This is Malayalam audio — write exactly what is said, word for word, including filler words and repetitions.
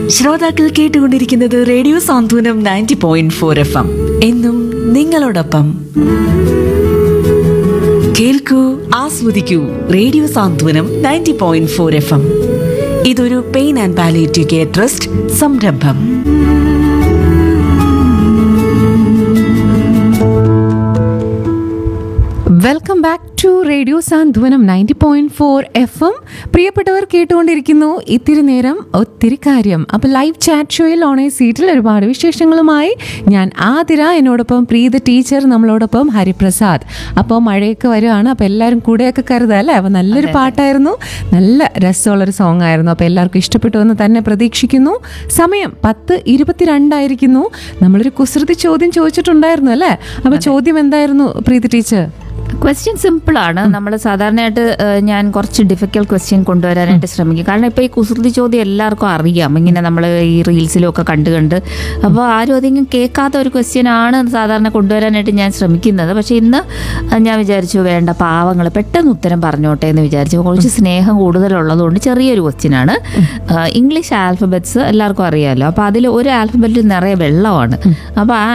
ശ്രോതാക്കൾ കേട്ടുകൊണ്ടിരിക്കുന്നത് റേഡിയോ സാന്ത്വനം ninety point four F M. എന്നും നിങ്ങളോടൊപ്പം. കേൾക്കൂ, ആസ്വദിക്കൂ. റേഡിയോ സാന്ത്വനം ninety point four F M. ഇതൊരു pain and palliative care trust സംരംഭം. Welcome back to radio Santhwanam ninety point four F M. പ്രിയപ്പെട്ടവർ, കേട്ടുകൊണ്ടിരിക്കുന്നു ഇത്തിരി നേരം ഒത്തിരി കാര്യം. അപ്പോൾ ലൈവ് ചാറ്റ് ഷോയിൽ ഓൺ എ സീറ്റിൽ ഒരുപാട് വിശേഷങ്ങളുമായി ഞാൻ ആതിര, എന്നോടൊപ്പം പ്രീത ടീച്ചർ, നമ്മളോടൊപ്പം ഹരിപ്രസാദ്. അപ്പോൾ മഴയൊക്കെ വരുവാണ്, അപ്പോൾ എല്ലാവരും കൂടെയൊക്കെ കരുതുക അല്ലേ. അപ്പോൾ നല്ലൊരു പാട്ടായിരുന്നു, നല്ല രസമുള്ളൊരു സോങ് ആയിരുന്നു. അപ്പോൾ എല്ലാവർക്കും ഇഷ്ടപ്പെട്ടു എന്ന് തന്നെ പ്രതീക്ഷിക്കുന്നു. സമയം പത്ത് ഇരുപത്തിരണ്ടായിരിക്കുന്നു. നമ്മളൊരു കുസൃതി ചോദ്യം ചോദിച്ചിട്ടുണ്ടായിരുന്നു അല്ലേ. അപ്പോൾ ചോദ്യം എന്തായിരുന്നു പ്രീത ടീച്ചർ? ക്വസ്റ്റ്യൻ സിമ്പിളാണ്. നമ്മൾ സാധാരണയായിട്ട് ഞാൻ കുറച്ച് ഡിഫിക്കൽട്ട് ക്വസ്റ്റ്യൻ കൊണ്ടുവരാനായിട്ട് ശ്രമിക്കും. കാരണം ഇപ്പോൾ ഈ കുസൃതി ചോദ്യം എല്ലാവർക്കും അറിയാം, ഇങ്ങനെ നമ്മൾ ഈ റീൽസിലും ഒക്കെ കണ്ട് കണ്ട്. അപ്പോൾ ആരും അധികം കേൾക്കാത്ത ഒരു ക്വസ്റ്റ്യൻ ആണ് സാധാരണ കൊണ്ടുവരാനായിട്ട് ഞാൻ ശ്രമിക്കുന്നത്. പക്ഷേ ഇന്ന് ഞാൻ വിചാരിച്ചു വേണ്ട, പാവങ്ങൾ പെട്ടെന്ന് ഉത്തരം പറഞ്ഞോട്ടെ എന്ന് വിചാരിച്ചു. കുറച്ച് സ്നേഹം കൂടുതലുള്ളതുകൊണ്ട് ചെറിയൊരു ക്വസ്റ്റ്യനാണ്. ഇംഗ്ലീഷ് ആൽഫബറ്റ്സ് എല്ലാവർക്കും അറിയാമല്ലോ. അപ്പോൾ അതിൽ ഒരു ആൽഫബറ്റിൽ നിറയെ വെള്ളമാണ്. അപ്പോൾ ആ